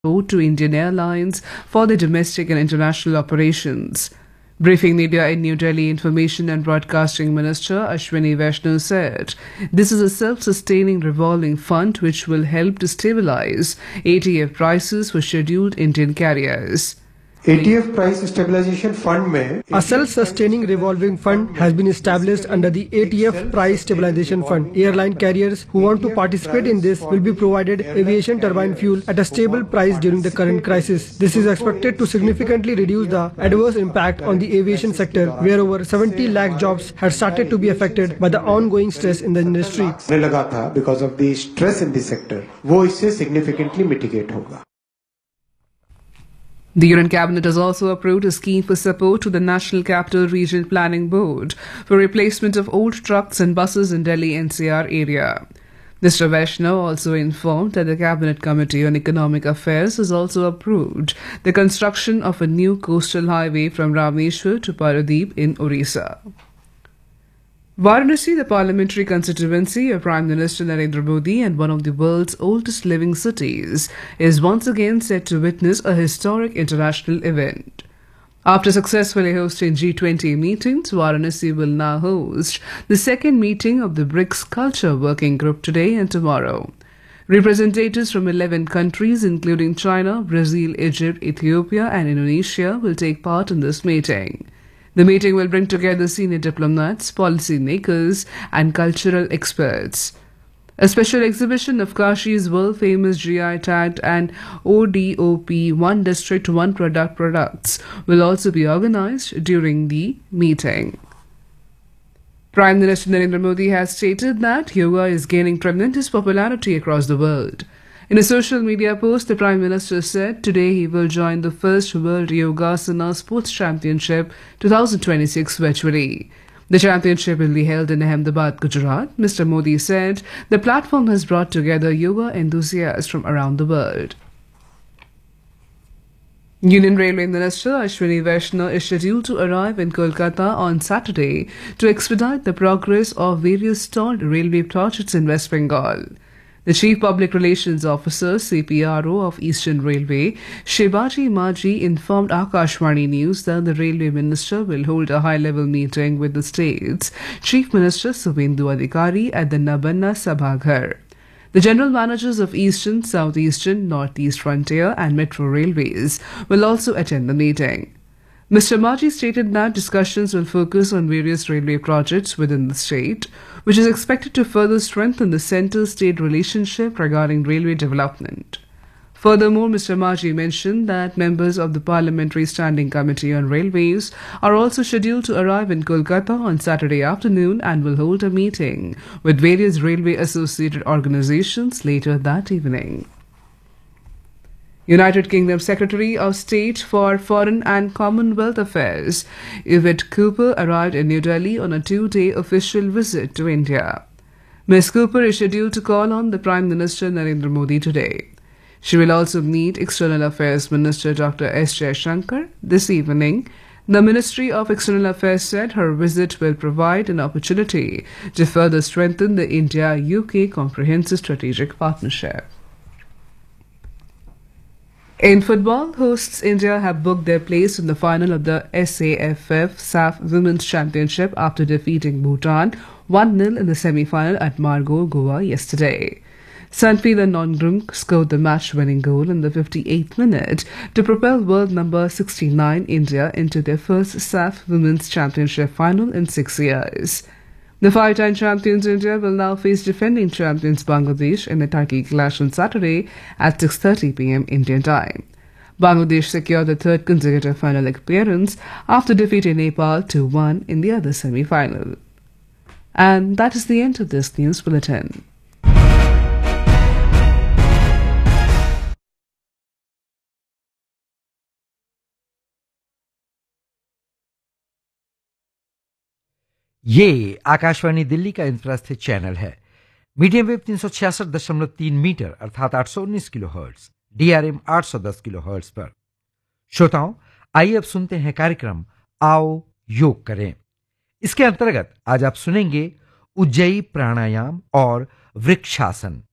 to Indian Airlines for their domestic and international operations. Briefing media in New Delhi, Information and Broadcasting Minister Ashwini Vaishnaw said, "This is a self-sustaining revolving fund which will help to stabilize ATF prices for scheduled Indian carriers." ATF price stabilization fund में A self-sustaining revolving fund has been established under the ATF price stabilization fund. Airline carriers who want to participate in this will be provided aviation turbine fuel at a stable price during the current crisis. This is expected to significantly reduce the adverse impact on the aviation sector, where over 70 lakh jobs had started to be affected by the ongoing stress in the industry. लगा था because of the stress in the sector, वो इससे significantly mitigate होगा. The Union Cabinet has also approved a scheme for support to the National Capital Region Planning Board for replacement of old trucks and buses in Delhi NCR area. Mr. Vaishnaw also informed that the Cabinet Committee on Economic Affairs has also approved the construction of a new coastal highway from Rameshwar to Paradeep in Orissa. Varanasi, the parliamentary constituency of Prime Minister Narendra Modi and one of the world's oldest living cities, is once again set to witness a historic international event. After successfully hosting G20 meetings, Varanasi will now host the second meeting of the BRICS Culture Working Group today and tomorrow. Representatives from 11 countries, including China, Brazil, Egypt, Ethiopia, and Indonesia, will take part in this meeting. The meeting will bring together senior diplomats, policymakers, and cultural experts. A special exhibition of Kashi's world-famous GI-tagged and ODOP One District, One Product products will also be organized during the meeting. Prime Minister Narendra Modi has stated that yoga is gaining tremendous popularity across the world. In a social media post, the Prime Minister said today he will join the first World Yogasana Sports Championship 2026 virtually. The championship will be held in Ahmedabad, Gujarat. Mr. Modi said the platform has brought together yoga enthusiasts from around the world. Union Railway Minister Ashwini Vaishnaw is scheduled to arrive in Kolkata on Saturday to expedite the progress of various stalled railway projects in West Bengal. The Chief Public Relations Officer, CPRO of Eastern Railway, Shibaji Maji, informed Akashvani News that the Railway Minister will hold a high-level meeting with the state's Chief Minister Suvendu Adhikari at the Nabanna Sabhaghar. The General Managers of Eastern, Southeastern, Northeast Frontier and Metro Railways will also attend the meeting. Mr. Maji stated that discussions will focus on various railway projects within the state, which is expected to further strengthen the centre-state relationship regarding railway development. Furthermore, Mr. Maji mentioned that members of the Parliamentary Standing Committee on Railways are also scheduled to arrive in Kolkata on Saturday afternoon and will hold a meeting with various railway-associated organizations later that evening. United Kingdom Secretary of State for Foreign and Commonwealth Affairs, Yvette Cooper, arrived in New Delhi on a two-day official visit to India. Ms. Cooper is scheduled to call on the Prime Minister Narendra Modi today. She will also meet External Affairs Minister Dr. S. Jaishankar this evening. The Ministry of External Affairs said her visit will provide an opportunity to further strengthen the India-UK Comprehensive Strategic Partnership. In football, hosts India have booked their place in the final of the SAFF Women's Championship after defeating Bhutan 1-0 in the semi-final at Margao, Goa yesterday. Sanpila Nongrum scored the match-winning goal in the 58th minute to propel world number 69 India into their first SAFF Women's Championship final in 6 years. The five-time champions India will now face defending champions Bangladesh in a title clash on Saturday at 6:30 p.m. Indian time. Bangladesh secured the third consecutive final appearance after defeating Nepal 2-1 in the other semi-final. And that is the end of this news bulletin. ये आकाशवाणी दिल्ली का इंफ्रास्थित channel है। Medium wave 366.3 metre अर्थात 819 kilohertz, DRM 810 kilohertz पर। श्रोताओं, आइए अब सुनते हैं कार्यक्रम आओ योग करें। इसके अंतर्गत आज आप सुनेंगे उज्जयी प्राणायाम और वृक्षासन।